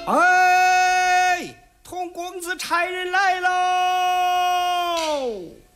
哎，童公子差人来喽！